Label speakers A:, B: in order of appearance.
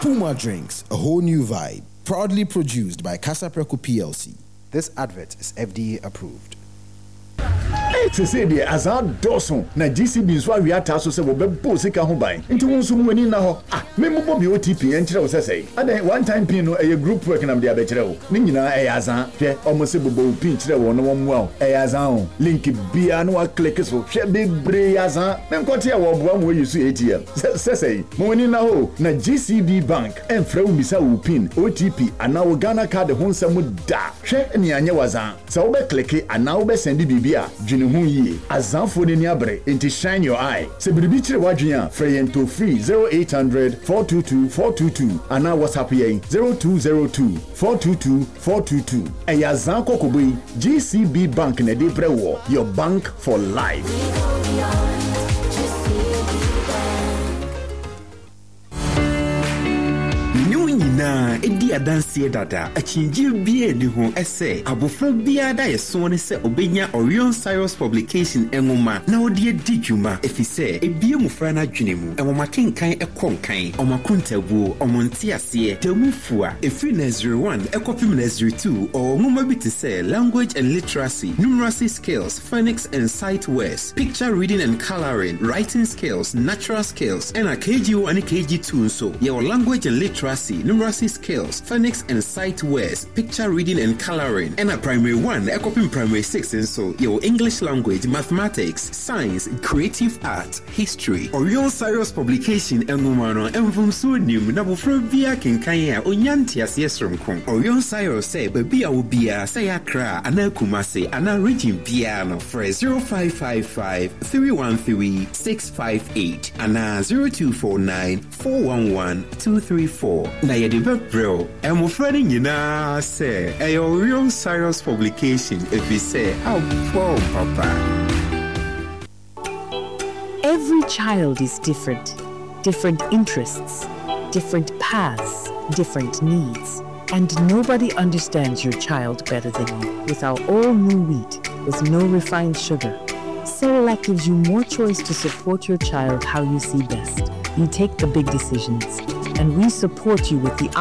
A: Puma Drinks, a whole new vibe. Proudly produced by Casapreco PLC. This advert is FDA approved.
B: To say the Azan Dawson, na GCB is why we are tasked to Bosika Hobine. Into one soon when in now. Memo OTP and Chero say. And then one time Pino, a group working on the Abetro. Nina Azan, almost a pinch there one well. Azan, link Biano clickers for big Bray Azan. Then got here one way you see it here. Say, Monin now, na GCB Bank, and Fro Misa Pin, OTP, and now Ghana card the home some da. Share any Anya Wazan. So be clicky and now be send Bibia. Azanfo ni abre into shine your eye. Se biribi kire wadwea free to free 0800 422 422 and now WhatsApp ye 0202 422 422. E Azan Kokoboy GCB Bank na de brewo your bank for life.
C: Na edi adanse dada achinji bia ni ho ese abofra bia da yeso ne se obenya Orion Cyrus publication enwoma na odi edidwuma efise ebie mufra na dwene mu enwoma kenkan ekonkan omakuntabuo omontiase temufua efri nursery 1 ekopim nursery 2 onwoma bi te se language and literacy, numeracy skills, phonics and sight words, picture reading and coloring, writing skills, natural skills, and a KG1 and KG2 so your language and literacy, numeracy skills, phonics and sight words, picture reading and coloring, and a primary 1, ekopim primary 6 and so your English language, mathematics, science, creative art, history. Orion Cyrus publication enwumano envum so nim na bofra bia kenkan a onyanti asesrom kon. Orion Cyrus say baby a wo bia say akra ana kumase ana region bia no for 0555 313 658 ana 0249 411 234. Na yede bebro emofra ni nyina say e Orion Cyrus publication if we say how poor papa.
D: Every child is different. Different interests, different paths, different needs. And nobody understands your child better than you. With our all-new wheat, with no refined sugar, Cerelac gives you more choice to support your child how you see best. You take the big decisions, and we support you with the